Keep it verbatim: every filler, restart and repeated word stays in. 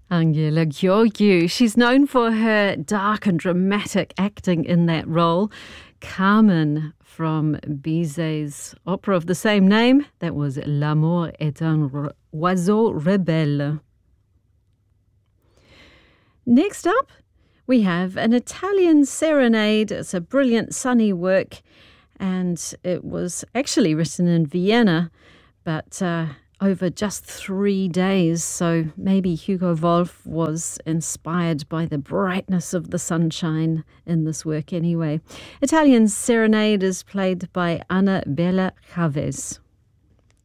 Angela Gheorghiu. She's known for her dark and dramatic acting in that role. Carmen from Bizet's opera of the same name. That was L'amour est un oiseau rebelle. Next up, we have an Italian serenade. It's a brilliant sunny work, and it was actually written in Vienna, but uh, over just three days. So maybe Hugo Wolf was inspired by the brightness of the sunshine in this work anyway. Italian serenade is played by Anna Bella Chavez.